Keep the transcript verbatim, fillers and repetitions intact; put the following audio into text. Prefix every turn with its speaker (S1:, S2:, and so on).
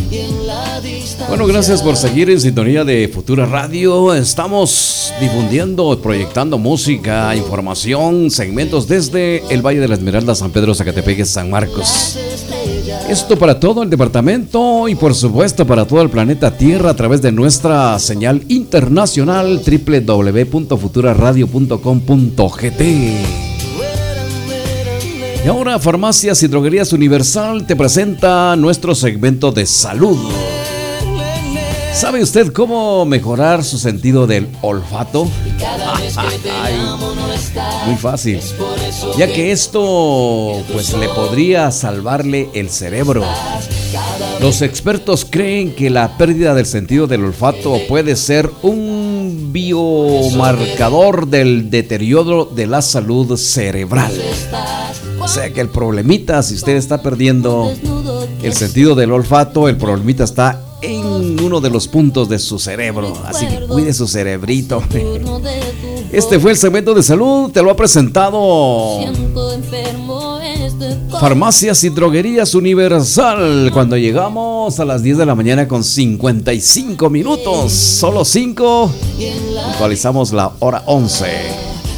S1: Bueno, gracias por seguir en sintonía de Futura Radio. Estamos difundiendo, proyectando música, información, segmentos desde el Valle de la Esmeralda, San Pedro, Zacatepec, San Marcos. Esto para todo el departamento y por supuesto para todo el planeta Tierra a través de nuestra señal internacional doble u doble u doble u punto futura radio punto com punto g t. Y ahora Farmacias y Droguerías Universal te presenta nuestro segmento de salud. ¿Sabe usted cómo mejorar su sentido del olfato? Ay, muy fácil, ya que esto pues le podría salvarle el cerebro. Los expertos creen que la pérdida del sentido del olfato puede ser un biomarcador del deterioro de la salud cerebral. O sea que el problemita, si usted está perdiendo el sentido del olfato, el problemita está en uno de los puntos de su cerebro. Así que cuide su cerebrito. Este fue el segmento de salud. Te lo ha presentado Farmacias y Droguerías Universal. Cuando llegamos a las diez de la mañana con cincuenta y cinco minutos, solo cinco, actualizamos la hora once.